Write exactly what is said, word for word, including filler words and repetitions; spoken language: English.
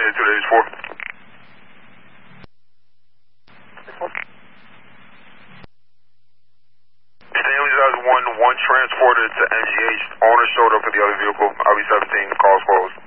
Stanley's two eighty-four. Stanley's has one, one transported to M G H. Owner showed up for the other vehicle. I'll be seventeen, calls closed.